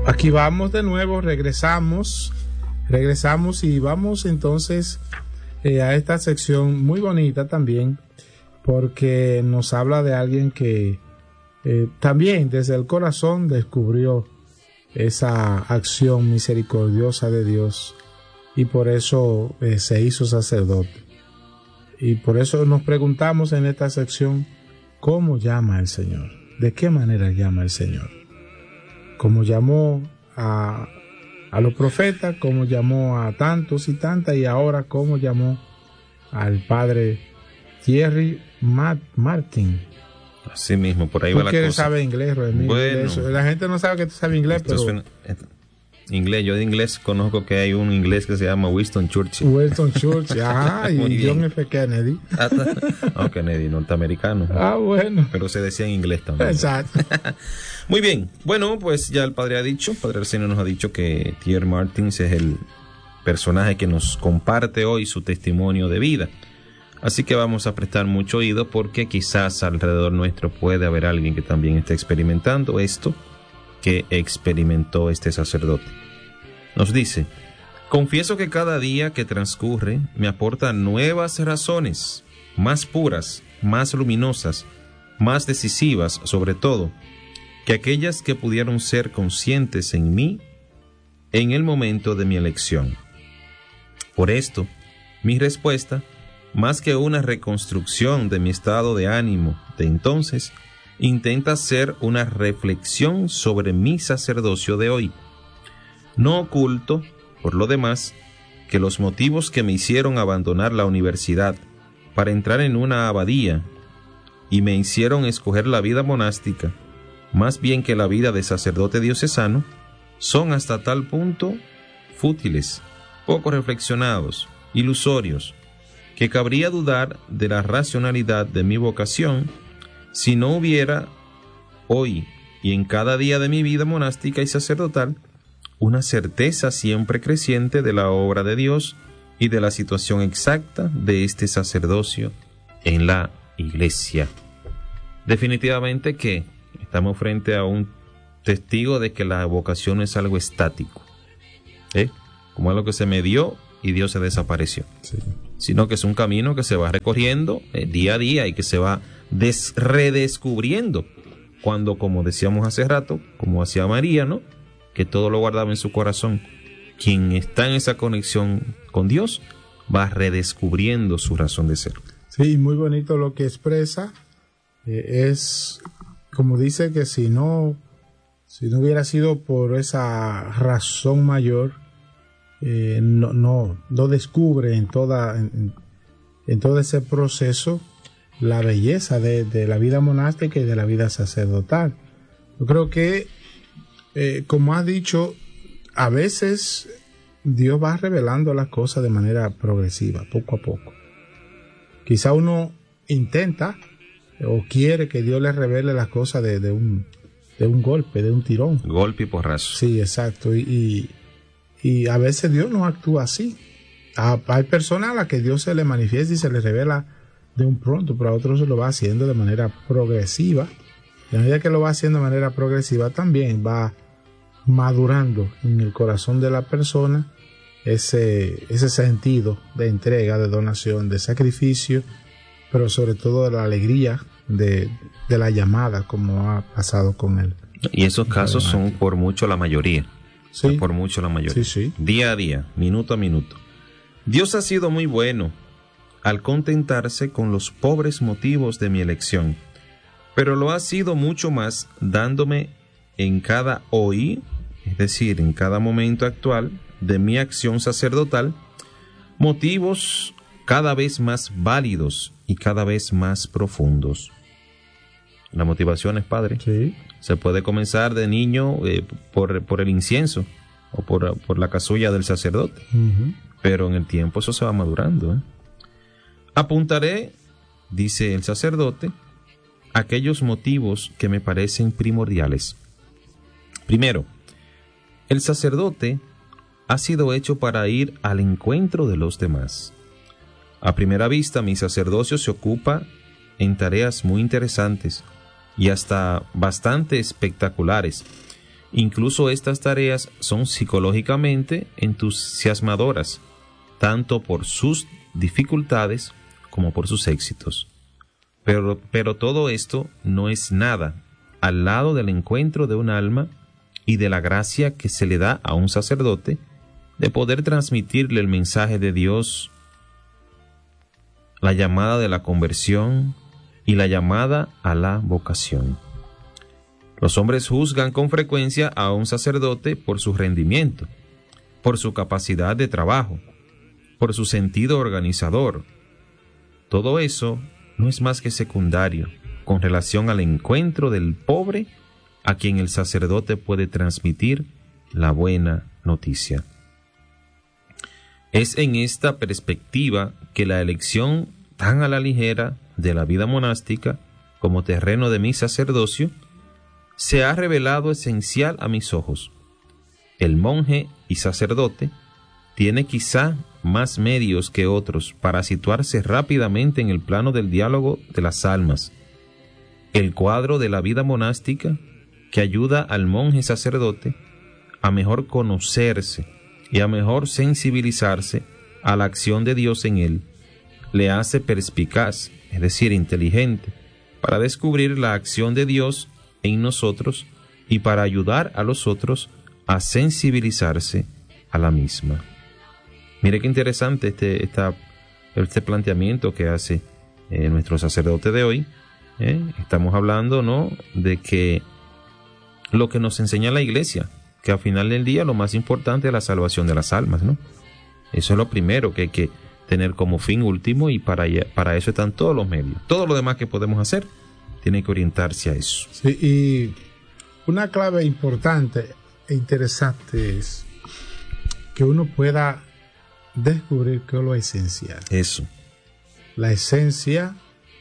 Aquí vamos de nuevo, regresamos y vamos entonces a esta sección muy bonita también, porque nos habla de alguien que también desde el corazón descubrió esa acción misericordiosa de Dios y por eso se hizo sacerdote. Y por eso nos preguntamos en esta sección, ¿cómo llama el Señor? ¿De qué manera llama el Señor? ¿Cómo llamó a los profetas? ¿Cómo llamó a tantos y tantas? Y ahora, ¿cómo llamó al padre Thierry Martin? Así mismo, por ahí va la cosa. ¿Tú sabes inglés, Remil? Bueno. La gente no sabe que tú sabes inglés, pero... Inglés, yo de inglés conozco que hay un inglés que se llama Winston Churchill. Winston Churchill, y John F. Kennedy. Kennedy, norteamericano. Bueno. Pero se decía en inglés también. Exacto. Muy bien, bueno, pues ya el padre Arsenio nos ha dicho que Thierry Martin es el personaje que nos comparte hoy su testimonio de vida. Así que vamos a prestar mucho oído porque quizás alrededor nuestro puede haber alguien que también esté experimentando esto que experimentó este sacerdote. Nos dice: confieso que cada día que transcurre me aporta nuevas razones, más puras, más luminosas, más decisivas, sobre todo, que aquellas que pudieron ser conscientes en mí en el momento de mi elección. Por esto, mi respuesta, más que una reconstrucción de mi estado de ánimo de entonces, intenta ser una reflexión sobre mi sacerdocio de hoy. No oculto, por lo demás, que los motivos que me hicieron abandonar la universidad para entrar en una abadía y me hicieron escoger la vida monástica, más bien que la vida de sacerdote diocesano, son hasta tal punto fútiles, poco reflexionados, ilusorios, que cabría dudar de la racionalidad de mi vocación si no hubiera hoy y en cada día de mi vida monástica y sacerdotal una certeza siempre creciente de la obra de Dios y de la situación exacta de este sacerdocio en la Iglesia. Definitivamente que estamos frente a un testigo de que la vocación no es algo estático, como algo que se me dio y Dios se desapareció, sí, sino que es un camino que se va recorriendo día a día y que se va redescubriendo cuando, como decíamos hace rato, como hacía María, ¿no?, que todo lo guardaba en su corazón. Quien está en esa conexión con Dios va redescubriendo su razón de ser. Sí, muy bonito lo que expresa. Es como dice que si no hubiera sido por esa razón mayor, no descubre en todo ese proceso la belleza de la vida monástica y de la vida sacerdotal. Yo creo que, como has dicho, a veces Dios va revelando las cosas de manera progresiva, poco a poco. Quizá uno intenta o quiere que Dios le revele las cosas de un golpe, de un tirón. Golpe y porrazo. Sí, exacto. Y a veces Dios no actúa así. Hay personas a las que Dios se le manifiesta y se les revela de un pronto, pero a otros se lo va haciendo de manera progresiva. Y a medida que lo va haciendo de manera progresiva, también va madurando en el corazón de la persona ese sentido de entrega, de donación, de sacrificio, pero sobre todo de la alegría de la llamada, como ha pasado con él. Y esos casos son por mucho la mayoría. Sí. Por mucho la mayoría. Sí. Día a día, minuto a minuto. Dios ha sido muy bueno al contentarse con los pobres motivos de mi elección, pero lo ha sido mucho más dándome en cada hoy, es decir, en cada momento actual de mi acción sacerdotal, motivos cada vez más válidos y cada vez más profundos. La motivación es, padre. Sí. Se puede comenzar de niño por el incienso o por la casulla del sacerdote, pero en el tiempo eso se va madurando. Apuntaré, dice el sacerdote, aquellos motivos que me parecen primordiales. Primero, el sacerdote ha sido hecho para ir al encuentro de los demás. A primera vista, mi sacerdocio se ocupa en tareas muy interesantes y hasta bastante espectaculares, Incluso estas tareas son psicológicamente entusiasmadoras, tanto por sus dificultades como por sus éxitos. Pero todo esto no es nada al lado del encuentro de un alma y de la gracia que se le da a un sacerdote de poder transmitirle el mensaje de Dios, la llamada de la conversión y la llamada a la vocación. Los hombres juzgan con frecuencia a un sacerdote por su rendimiento, por su capacidad de trabajo, por su sentido organizador. Todo eso no es más que secundario con relación al encuentro del pobre a quien el sacerdote puede transmitir la buena noticia. Es en esta perspectiva que la elección tan a la ligera de la vida monástica como terreno de mi sacerdocio se ha revelado esencial a mis ojos. El monje y sacerdote tiene quizá más medios que otros para situarse rápidamente en el plano del diálogo de las almas. El cuadro de la vida monástica que ayuda al monje sacerdote a mejor conocerse y a mejor sensibilizarse a la acción de Dios en él, le hace perspicaz, es decir, inteligente, para descubrir la acción de Dios en nosotros y para ayudar a los otros a sensibilizarse a la misma. Mire qué interesante este planteamiento que hace nuestro sacerdote de hoy. Estamos hablando, ¿no?, de que lo que nos enseña la Iglesia, que al final del día lo más importante es la salvación de las almas, ¿no? Eso es lo primero que hay que tener como fin último, y para eso están todos los medios. Todo lo demás que podemos hacer tiene que orientarse a eso. Sí, y una clave importante e interesante es que uno pueda descubrir qué es lo esencial. Eso. La esencia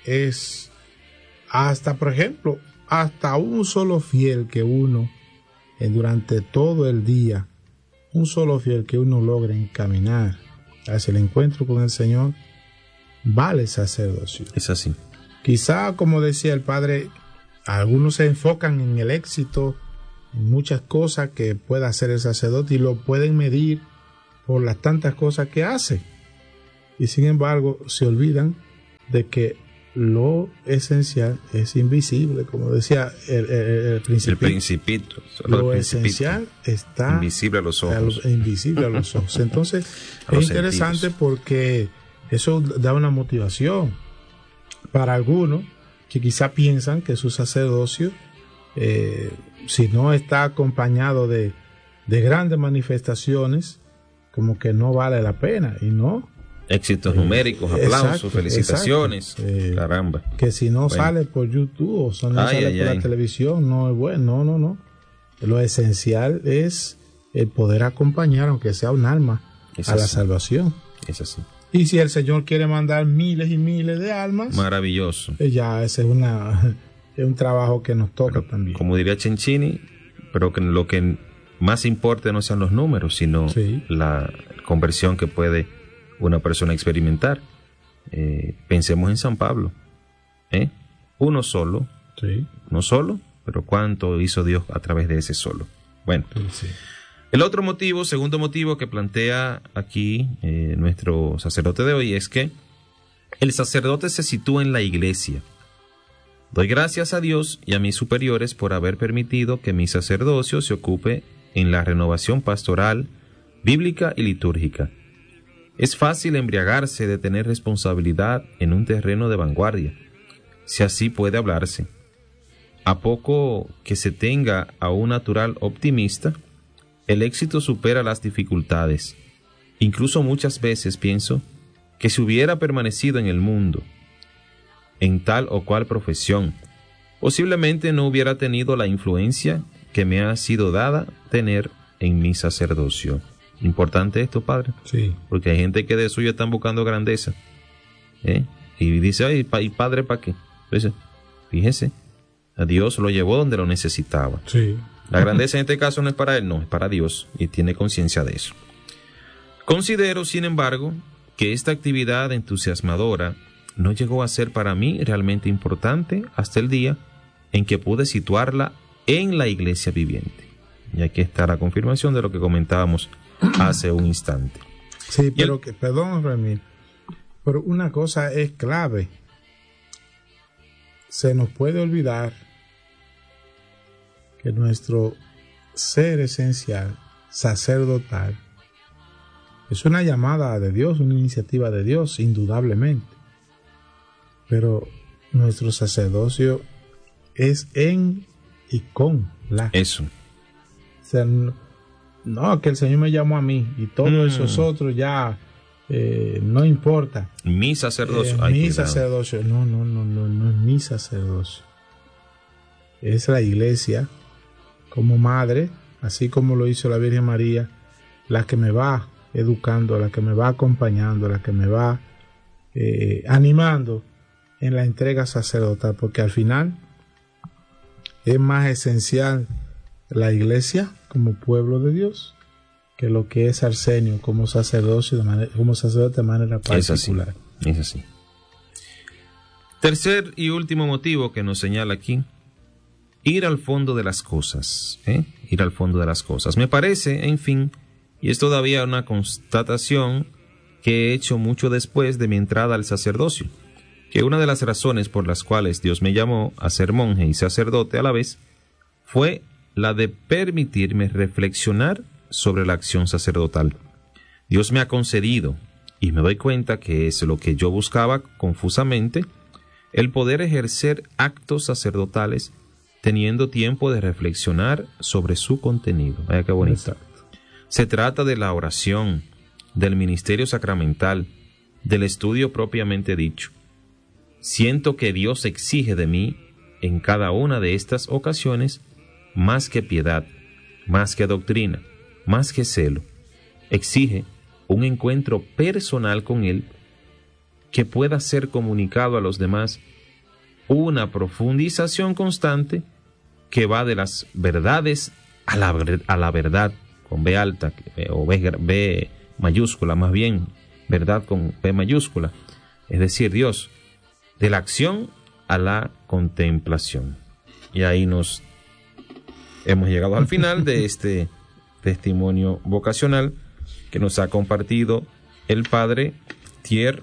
es hasta, por ejemplo, hasta un solo fiel que uno, durante todo el día, un solo fiel que uno logre encaminar hacia el encuentro con el Señor, vale sacerdocio. Es así. Quizá, como decía el padre, algunos se enfocan en el éxito, en muchas cosas que pueda hacer el sacerdote y lo pueden medir por las tantas cosas que hace. Y sin embargo, se olvidan de que lo esencial es invisible, como decía el Principito. El Principito. Lo esencial está invisible a los ojos. Invisible a los ojos. Entonces, es interesante sentidos, porque eso da una motivación para algunos que quizá piensan que su sacerdocio, si no está acompañado de grandes manifestaciones, como que no vale la pena, y no. Éxitos numéricos, aplausos, felicitaciones, caramba. Que si no sale por YouTube o sale por la televisión, no es bueno. No. Lo esencial es el poder acompañar, aunque sea un alma, a la salvación. Es así. Y si el Señor quiere mandar miles y miles de almas, maravilloso. Ya ese es un trabajo que nos toca también. Como diría Cencini, pero que lo que más importa no sean los números, sino la conversión que puede una persona experimentar. Pensemos en San Pablo. Uno solo. No solo, pero cuánto hizo Dios a través de ese solo. Bueno. Sí. El otro motivo, segundo motivo que plantea aquí nuestro sacerdote de hoy, es que el sacerdote se sitúa en la iglesia. Doy gracias a Dios y a mis superiores por haber permitido que mi sacerdocio se ocupe en la renovación pastoral, bíblica y litúrgica. Es fácil embriagarse de tener responsabilidad en un terreno de vanguardia, si así puede hablarse. A poco que se tenga a un natural optimista, el éxito supera las dificultades. Incluso muchas veces pienso que si hubiera permanecido en el mundo, en tal o cual profesión, posiblemente no hubiera tenido la influencia que me ha sido dada tener en mi sacerdocio. Importante esto, padre. Sí. Porque hay gente que de suyo están buscando grandeza. Y dice, ay, ¿y padre para qué? Entonces, fíjese, a Dios lo llevó donde lo necesitaba. Sí. La grandeza en este caso no es para él, no, es para Dios, y tiene conciencia de eso. Considero, sin embargo, que esta actividad entusiasmadora no llegó a ser para mí realmente importante hasta el día en que pude situarla en la iglesia viviente. Y aquí está la confirmación de lo que comentábamos hace un instante. Sí, pero perdón, Remil, pero una cosa es clave. Se nos puede olvidar que nuestro ser esencial, sacerdotal, es una llamada de Dios, una iniciativa de Dios, indudablemente. Pero nuestro sacerdocio es en y con la. Eso. O sea, no, que el Señor me llamó a mí y todos esos otros ya no importa. Mi sacerdocio. Mi sacerdocio. No es mi sacerdocio. Es la iglesia como madre, así como lo hizo la Virgen María, la que me va educando, la que me va acompañando, la que me va animando en la entrega sacerdotal, porque al final es más esencial la iglesia como pueblo de Dios que lo que es Arsenio como sacerdocio como sacerdote de manera particular. Es así. Tercer y último motivo que nos señala aquí: ir al fondo de las cosas. Ir al fondo de las cosas. Me parece, en fin, y es todavía una constatación que he hecho mucho después de mi entrada al sacerdocio, que una de las razones por las cuales Dios me llamó a ser monje y sacerdote a la vez fue la de permitirme reflexionar sobre la acción sacerdotal. Dios me ha concedido, y me doy cuenta que es lo que yo buscaba confusamente, el poder ejercer actos sacerdotales teniendo tiempo de reflexionar sobre su contenido. Vaya qué bonito. Exacto. Se trata de la oración, del ministerio sacramental, del estudio propiamente dicho. Siento que Dios exige de mí, en cada una de estas ocasiones, más que piedad, más que doctrina, más que celo. Exige un encuentro personal con Él que pueda ser comunicado a los demás, una profundización constante que va de las verdades a la verdad, con B alta, o B mayúscula, más bien, verdad con B mayúscula. Es decir, Dios, de la acción a la contemplación. Y ahí nos hemos llegado al final de este testimonio vocacional que nos ha compartido el padre Thierry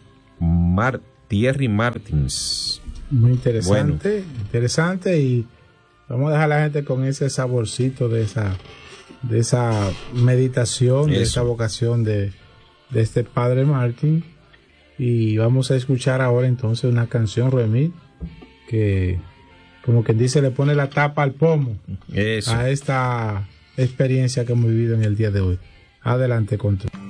Martins. Muy interesante, interesante, y vamos a dejar a la gente con ese saborcito de esa meditación, de esa vocación de este padre Martín. Y vamos a escuchar ahora entonces una canción, Remil, que, como quien dice, le pone la tapa al pomo a esta experiencia que hemos vivido en el día de hoy. Adelante con tu.